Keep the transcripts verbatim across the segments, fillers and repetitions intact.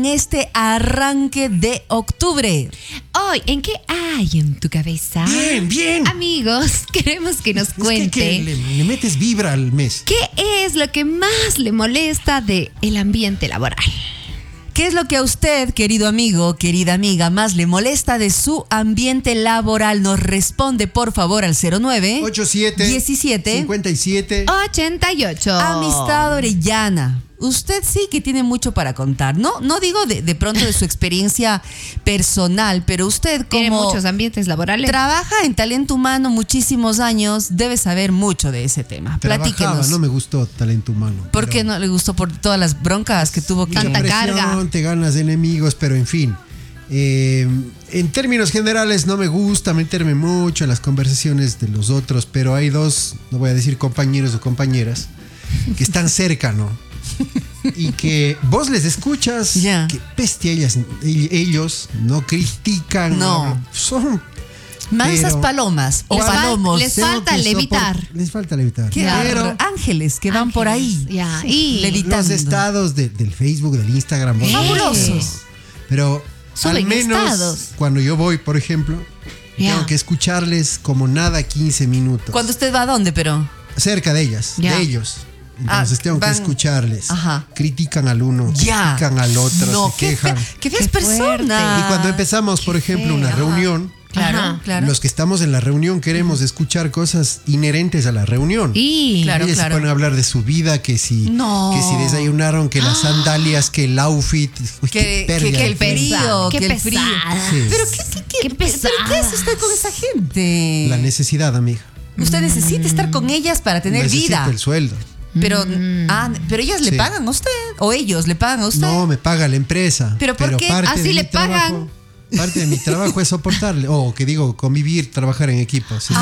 en este arranque de octubre. Hoy, ¿en qué hay en tu cabeza? Bien, bien. Amigos, queremos que nos cuente. Es que, que le, le metes vibra al mes. ¿Qué es lo que más le molesta del ambiente laboral? ¿Qué es lo que a usted, querido amigo, querida amiga, más le molesta de su ambiente laboral? Nos responde, por favor, al cero nueve ochenta y siete diecisiete cincuenta y siete ochenta y ocho. Amistad Orellana. Usted sí que tiene mucho para contar. No, no digo de, de pronto de su experiencia personal, pero usted como tiene muchos ambientes laborales. Trabaja en talento humano muchísimos años, debe saber mucho de ese tema. Trabajaba, Platíquenos. no me gustó talento humano. ¿Por qué no le gustó? Por todas las broncas que tuvo que Tanta presión, carga. Te ganas de enemigos, pero en fin. Eh, en términos generales no me gusta meterme mucho en las conversaciones de los otros, pero hay dos, no voy a decir compañeros o compañeras, que están cerca, ¿no? Y que vos les escuchas, yeah. que bestia ellas, ellos no critican, no, no son mansas palomas o les palomos. Les falta levitar. Sopor, les falta levitar. ¿Qué? Pero ángeles que van ángeles, por ahí yeah. y levitando. Los estados de, del Facebook, del Instagram, vos fabulosos. Pero suben al menos estados. Cuando yo voy, por ejemplo, yeah. tengo que escucharles como nada quince minutos. ¿Cuando usted va a dónde, pero? Cerca de ellas, yeah. de ellos. Entonces ah, tengo van, que escucharles. Ajá. Critican al uno, ya. critican al otro, no, se qué quejan. Fe, qué feas personas. Y cuando empezamos, por ejemplo, una reunión, claro, claro. los que estamos en la reunión queremos escuchar cosas inherentes a la reunión. Y claro, ellos claro. se ponen a hablar de su vida, que si, no. que si desayunaron, que las sandalias, que el outfit. Uy, que, qué que, que el frío, qué que el frío. Sí. Pero qué, qué, qué, qué pero, pero ¿qué hace usted con esa gente? La necesidad, amiga. Usted necesita estar con ellas para tener Necesito vida. el sueldo. Pero, mm. ah, pero ellas sí. le pagan a usted o ellos le pagan a usted. No, me paga la empresa. Pero ¿por pero qué? Parte Así de le mi pagan. Trabajo, parte de mi trabajo es soportarle, o que digo, convivir, trabajar en equipo. Sí.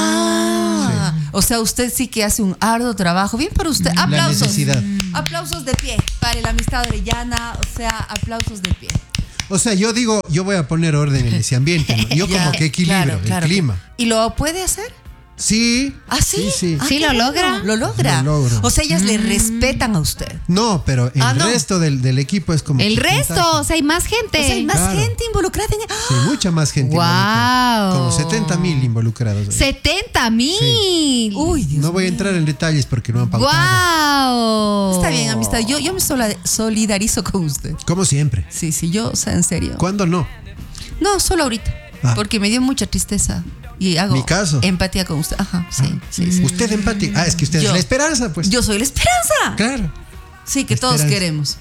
Ah, sí. O sea, usted sí que hace un arduo trabajo. Bien por usted. Aplausos. La necesidad. Aplausos de pie para la amistad orellana. O sea, aplausos de pie. O sea, yo digo, yo voy a poner orden en ese ambiente, ¿no? Yo como que equilibro claro, claro. el clima. ¿Y lo puede hacer? Sí. ¿Ah, sí? Sí, sí. Ah, ¿Sí lo bueno. logra? Lo logra. Lo logro. O sea, ellas mm. le respetan a usted. No, pero el ah, no. resto del, del equipo es como... El resto, contagio. o sea, hay más gente. O sea, hay más Claro. gente involucrada en... Sí, mucha más gente Wow. involucrada. Como setenta mil involucrados. setenta mil. Sí. Uy, Dios No voy a entrar en detalles porque no han pautado. Wow. Está bien, amistad. Yo, yo me solidarizo con usted. Como siempre. Sí, sí, yo, o sea, en serio. ¿Cuándo no? No, solo ahorita. Ah. Porque me dio mucha tristeza. Y hago Mi caso. empatía con usted. Ajá, sí, Ah. sí, sí. Usted empático. Ah, es que usted Yo. es la esperanza, pues. Yo soy la esperanza. Claro. Sí, que La todos esperanza. queremos.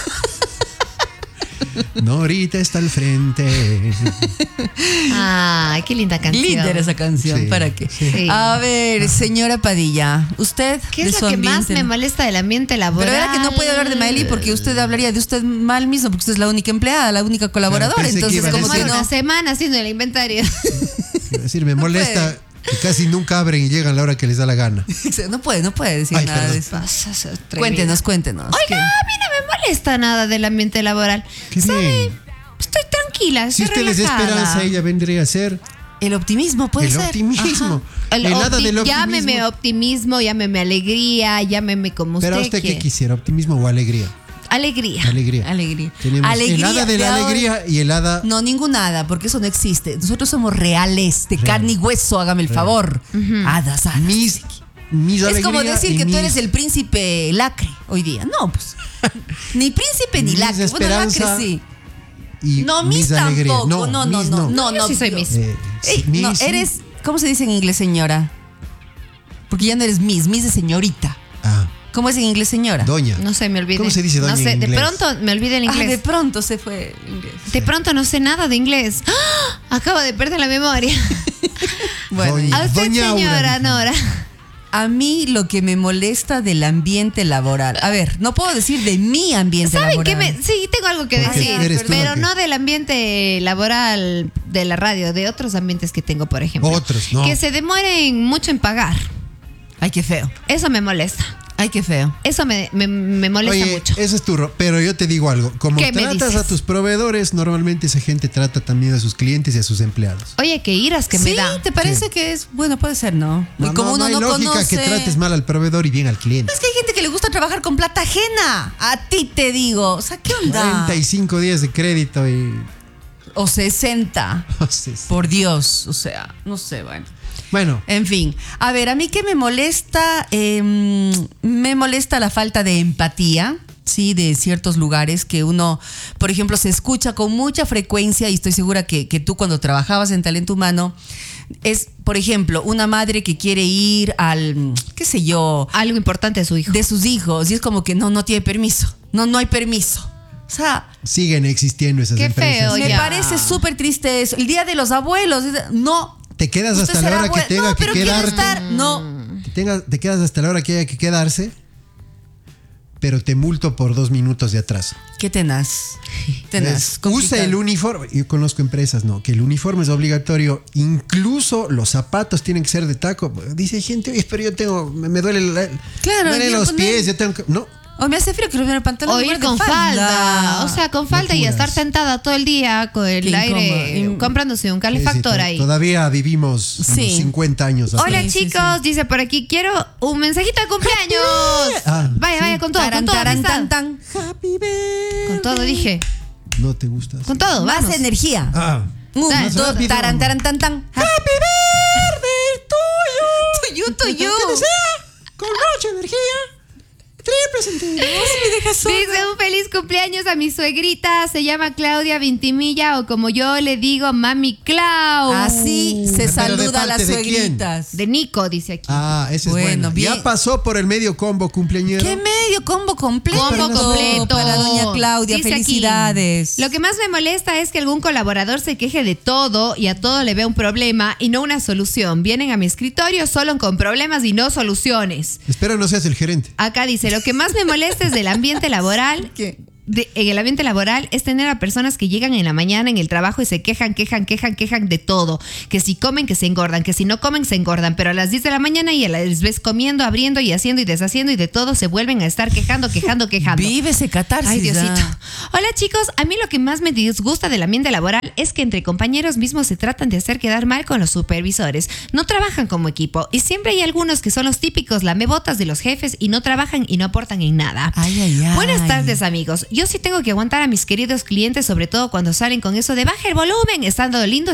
Norita está al frente. Ay, qué linda canción. Linda era esa canción, Sí, ¿para qué? sí. A ver, señora Padilla, usted ¿Qué de es su lo que más ambiente- me molesta del ambiente laboral? Pero era que no puede hablar de Maeli porque usted hablaría de usted mal mismo, porque usted es la única empleada, la única colaboradora. pensé que Entonces, iba a como decir- que Demora no. una semana haciendo el inventario. Quiero decir, me molesta que casi nunca abren y llegan a la hora que les da la gana. No puede, no puede decir Ay, nada perdón. de eso. Vas a ser atrevida. Cuéntenos, cuéntenos. Oiga, ¿Qué? a mí no me molesta nada del ambiente laboral. Qué ¿Sabe? bien. Estoy tranquila, Si estoy usted les da relajada. esperanza, ella vendría a ser El optimismo puede el ser. optimismo. El El hada opti- del optimismo. Llámeme optimismo, llámeme alegría, llámeme como Pero usted usted quiera. qué quisiera, optimismo o alegría. Alegría. Alegría. Alegría. Tenemos Alegría el hada de la ahora- alegría y el hada. No, ninguna hada, porque eso no existe. Nosotros somos reales, de carne y hueso, hágame el favor. Hadas, hadas. Mis, mis Es alegría como decir y que tú mis- eres el príncipe lacre hoy día. No, pues. Ni príncipe ni Mis lacre. Bueno, lacre esperanza sí. y No, mis Miss alegría. tampoco. No, no, no, mis no. No, Yo no, sí soy yo- Miss. Eh, Ey, mis, no, sí. eres. ¿Cómo se dice en inglés, señora? Porque ya no eres Miss, Miss de señorita. Ah, ¿Cómo es en inglés, señora? doña. No sé, me olvidé. ¿Cómo se dice doña No sé, en de inglés? pronto me olvidé el Ah, inglés. de pronto se fue el inglés. De pronto no sé nada de inglés. ¡Ah! Acabo de perder la memoria. Bueno, Doña- A usted, Doña Aura, señora dijo. Nora. a mí lo que me molesta del ambiente laboral. A ver, no puedo decir de mi ambiente ¿Saben laboral. qué? Me, sí, tengo algo que Porque decir. eres tú la Pero que- no del ambiente laboral de la radio, de otros ambientes que tengo, por ejemplo. Otros, no. Que se demoren mucho en pagar. Ay, qué feo. Eso me molesta. Ay, qué feo. Eso me, me, me molesta Oye, mucho. eso es tu ro- pero yo te digo algo, como ¿Qué me tratas dices? a tus proveedores, normalmente esa gente trata también a sus clientes y a sus empleados. Oye, qué iras que sí, me da. ¿te parece Sí. que es? Bueno, puede ser, ¿no? Y No, como no, uno no hay no lógica conoce... que trates mal al proveedor y bien al cliente. Es que hay gente que le gusta gusta trabajar con plata ajena. A ti te digo. O sea, ¿qué onda? cuarenta y cinco días de crédito y... O sesenta. Oh, sí, sí. Por Dios. O sea, no sé, bueno. Bueno, En fin, a ver, a mí que me molesta, eh, me molesta la falta de empatía, sí, de ciertos lugares que uno, por ejemplo, se escucha con mucha frecuencia y estoy segura que, que tú cuando trabajabas en Talento Humano, es, por ejemplo, una madre que quiere ir al, qué sé yo, Algo importante de su hijo. de sus hijos y es como que no, no tiene permiso, no, no hay permiso. O sea, siguen existiendo esas Qué empresas. feo, me ya. parece súper triste eso. El Día de los Abuelos, no. Te quedas Usted hasta la será hora que abue- tenga no, que pero quiero quedarte. estar, no. Te, tenga- te quedas hasta la hora que haya que quedarse, pero te multo por dos minutos de atraso. Qué tenaz. Tenaz. Es, usa complicado. el uniforme. Yo conozco empresas, no, que el uniforme es obligatorio. Incluso los zapatos tienen que ser de taco. Dice gente, oye, pero yo tengo, me, me duele, la- Claro, me duelen yo los con pies, él. yo tengo que. No, O me hace frío que lo viene el pantalón. O en ir lugar de con falda. O sea, con falda y Locuras. estar sentada todo el día con el Qué aire, incómodo. comprándose un sí, calefactor to- ahí. todavía vivimos Sí. unos cincuenta años. atrás. Hola Sí, sí, chicos, dice por aquí, quiero un mensajito de cumpleaños. Ah, vaya, sí. vaya, con todo, Taran, con todo. taran, amistad. tan, tan. Happy birthday. Con todo, dije. No te gusta. Con todo, Más vamos. energía. Ah, Un, Más dos, rápido. taran, taran, tan, tan. Happy birthday tuyo. Tuyo, tuyo. Que te sea con mucha energía. Triple sentido. Dice un feliz cumpleaños a mi suegrita, se llama Claudia Vintimilla o como yo le digo, Mami Clau. Así se Pero ¿de saluda a las parte de quién? suegritas. De Nico, dice aquí. Ah, ese es Bueno, bueno. bien. Ya pasó por el medio combo cumpleañero. ¿Qué medio combo completo? Combo completo. Para doña Claudia, Dice aquí, felicidades. lo que más me molesta es que algún colaborador se queje de todo y a todo le vea un problema y no una solución. Vienen a mi escritorio solo con problemas y no soluciones. Espero no seas el gerente. Acá dice, lo que más me molesta es del ambiente laboral. ¿Qué? De- en el ambiente laboral es tener a personas que llegan en la mañana en el trabajo y se quejan, quejan, quejan, quejan de todo. Que si comen, que se engordan, que si no comen, se engordan. Pero a las diez de la mañana y a las ves comiendo, abriendo y haciendo y deshaciendo y de todo se vuelven a estar quejando, quejando, quejando. Vive ese catarsis. Ay, Diosito. ah. Hola, chicos. A mí lo que más me disgusta del ambiente laboral es que entre compañeros mismos se tratan de hacer quedar mal con los supervisores. No trabajan como equipo y siempre hay algunos que son los típicos lamebotas de los jefes y no trabajan y no aportan en nada. Ay, ay, ay. Buenas tardes, amigos. Yo sí tengo que aguantar a mis queridos clientes, sobre todo cuando salen con eso de baja el volumen, estando lindos